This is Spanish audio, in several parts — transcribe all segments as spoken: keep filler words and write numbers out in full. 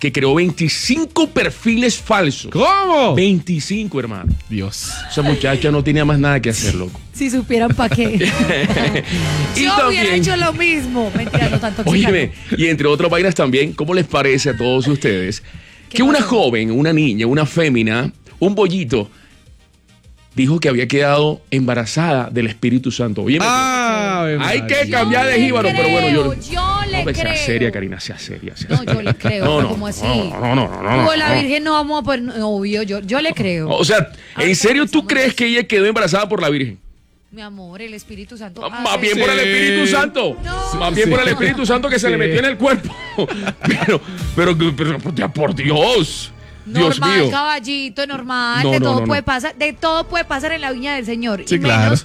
que creó veinticinco perfiles falsos. ¿Cómo? veinticinco, hermano. Dios. Esa muchacha no tenía más nada que hacer, loco. Si supieran para qué. Y Yo también- hubiera hecho lo mismo. Mentira, no tanto. Óyeme, y entre otras vainas también, ¿cómo les parece a todos ustedes ¿Qué que una pasó? joven, una niña, una fémina, un bollito, dijo que había quedado embarazada del Espíritu Santo? Oye, Ah, hay que Yo cambiar de le jíbaro, pero bueno, yo... creo, yo le No, pues, sea creo. seria, Karina, sea seria. Sea No, seria. yo le creo, No, pero no, ¿cómo así? No, no, no, no, no, Como la no. Virgen no vamos a poner, no, obvio, yo, yo le creo. O sea, ¿en Ahorita serio tú empezamos crees eso. que ella quedó embarazada por la Virgen? Mi amor, el Espíritu Santo. Más hace- bien por el Sí. Espíritu Santo. No. Más bien Sí. por el Espíritu Santo que se Sí. le metió en el cuerpo. Pero, pero, pero, pero, por Dios. Dios Normal, mío. caballito, normal, No, de no, todo no, puede no. pasar, de todo puede pasar en la viña del Señor. Sí, y claro. menos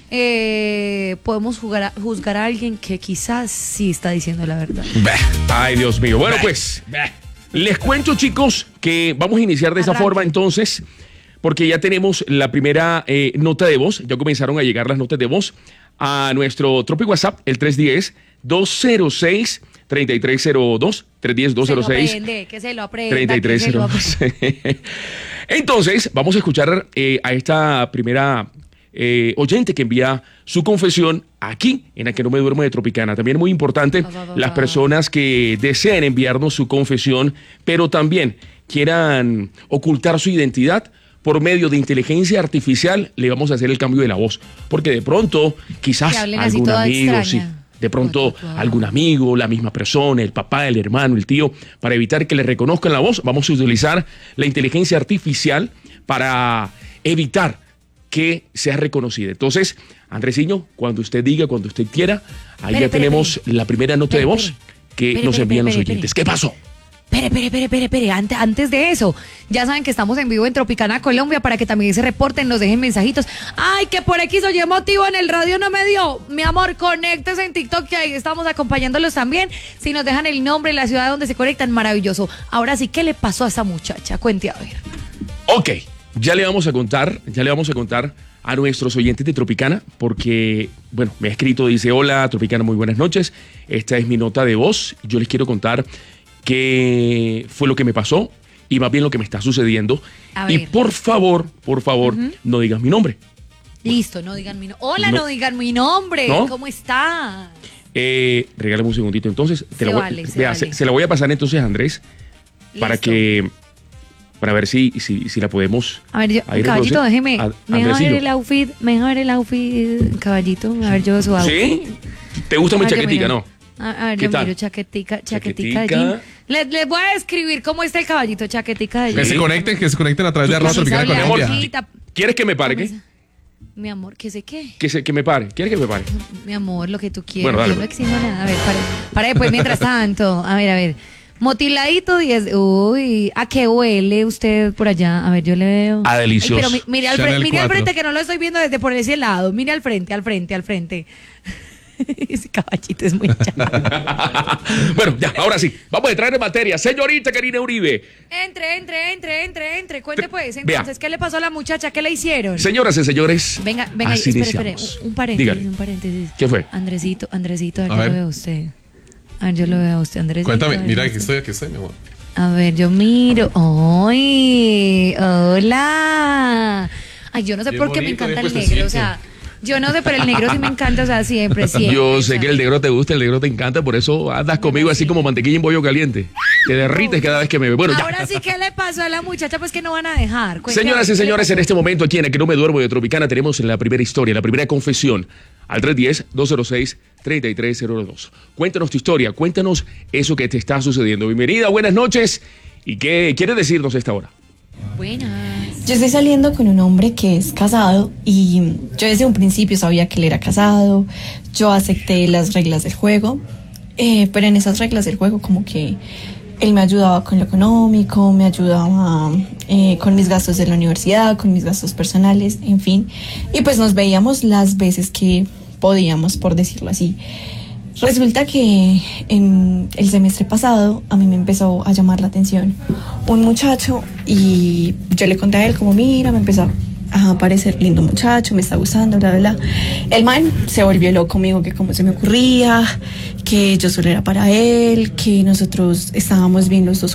eh, podemos jugar a- juzgar a alguien que quizás sí está diciendo la verdad. Ay, Dios mío. Bueno, pues, les cuento, chicos, que vamos a iniciar de esa Arranque. forma entonces, porque ya tenemos la primera eh, nota de voz. Ya comenzaron a llegar las notas de voz a nuestro Tropic WhatsApp, el tres uno cero, dos cero seis, tres tres cero dos, tres uno cero, dos cero seis. Se lo aprende, que se lo aprenda. treinta y tres que se lo cero dos. Entonces, vamos a escuchar eh, a esta primera eh, oyente que envía su confesión aquí, en la que no me duermo de Tropicana. También muy importante, Va, va, va, las va. personas que deseen enviarnos su confesión, pero también quieran ocultar su identidad. Por medio de inteligencia artificial le vamos a hacer el cambio de la voz, porque de pronto quizás Que hablen así algún toda amigo, sí, extraña. de pronto Toda tatuada. algún amigo, la misma persona, el papá, el hermano, el tío, para evitar que le reconozcan la voz, vamos a utilizar la inteligencia artificial para evitar que sea reconocida. Entonces, Andresiño, cuando usted diga, cuando usted quiera, ahí Espere, ya espere, tenemos espere. la primera nota Espere, de voz espere. que Espere, nos espere, envían los espere, oyentes. espere. ¿Qué pasó? Espere, espere, espere, espere, espere. Antes, antes de eso, ya saben que estamos en vivo en Tropicana, Colombia, para que también se reporten, nos dejen mensajitos. Ay, que por X o Y motivo en el radio no me dio. Mi amor, conéctese en TikTok, que ahí estamos acompañándolos también. Si nos dejan el nombre, la ciudad donde se conectan, maravilloso. Ahora sí, ¿qué le pasó a esa muchacha? Cuente a ver. Ok, ya le vamos a contar, ya le vamos a contar a nuestros oyentes de Tropicana, porque, bueno, me ha escrito, dice, hola, Tropicana, muy buenas noches, esta es mi nota de voz, yo les quiero contar qué fue lo que me pasó y más bien lo que me está sucediendo. A Y ver. por favor, por favor, no digas mi nombre. Listo, no digan mi nombre. Hola, No. no, digan mi nombre. ¿No? ¿Cómo está? Eh, regálame un segundito, entonces, te Se la voy, vale, se vea, vale. se, se la voy a pasar entonces a Andrés, para Listo. que, para ver si, si, si la podemos... A ver, yo, ahí caballito, reproducir. déjeme. A- Me deja ver Andresillo. el outfit, me deja ver el outfit, caballito. A ver, yo su outfit. ¿Sí? ¿Te gusta mi A ver, yo chaquetica, miro. no? A, a ver, ¿Qué yo tal? miro chaquetica, chaquetica, de Chaquetica. jean. Les, les voy a describir cómo está el caballito, chaquetica de Que jean. se conecten, que se conecten a través de arroba Camisa Tropicana Mi amor, Colombia. blanquita. ¿quieres que me pare? ¿Qué? Camisa. Mi amor, ¿qué sé qué? Que, se, que me pare. ¿Quieres que me pare? Mi amor, lo que tú quieras. Bueno, dale, Yo no pues. exijo nada. A ver, para, para después, mientras tanto. A ver, a ver. Motiladito diez. Uy, ¿a qué huele usted por allá? A ver, yo le veo. Ah, delicioso. Ay, pero mi- mire al, Chanel frente, mire al cuatro. frente, que no lo estoy viendo desde por ese lado. Mire al frente, al frente, al frente. Ese caballito es muy chaval. Bueno, ya, ahora sí. Vamos a entrar en materia. Señorita Karina Uribe. Entre, entre, entre, entre, entre. Cuente pues. Vea. Entonces, ¿qué le pasó a la muchacha? ¿Qué le hicieron? Señoras y señores. Venga, venga, así espere, espere. iniciamos. Un, un paréntesis, Dígale. un paréntesis. ¿Qué fue? Andresito, Andresito, a ver, A yo ver. lo veo a usted. A ver, yo lo veo a usted, Andresito. Cuéntame, a ver, mira, yo aquí lo estoy, aquí estoy, mi amor. A ver, yo miro. ¡Ay! ¡Hola! Ay, yo no sé Bien por qué me bonito, encanta bien el negro. O sea, yo no sé, pero el negro sí me encanta, o sea, siempre, siempre. Yo o sé sea. que el negro te gusta, el negro te encanta, por eso andas conmigo así como mantequilla en bollo caliente. Te derrites cada vez que me ve. Bueno, ya. Ahora sí, ¿qué le pasó a la muchacha? Pues que no van a dejar. Cuente, Señoras ¿qué y le señores, pasó? en este momento aquí en el que no me duermo de Tropicana tenemos la primera historia, la primera confesión al tres uno cero, dos cero seis, tres tres cero dos. Cuéntanos tu historia, cuéntanos eso que te está sucediendo. Bienvenida, buenas noches. ¿Y qué quieres decirnos a esta hora? Buenas. Yo estoy saliendo con un hombre que es casado y yo desde un principio sabía que él era casado, yo acepté las reglas del juego, eh, pero en esas reglas del juego como que él me ayudaba con lo económico, me ayudaba eh, con mis gastos de la universidad, con mis gastos personales, en fin, y pues nos veíamos las veces que podíamos, por decirlo así. Resulta que en el semestre pasado a mí me empezó a llamar la atención un muchacho y yo le conté a él como, mira, me empezó a parecer lindo muchacho, me está gustando, bla, bla, bla. El man se volvió loco conmigo, que cómo se me ocurría, que yo solo era para él, que nosotros estábamos bien los dos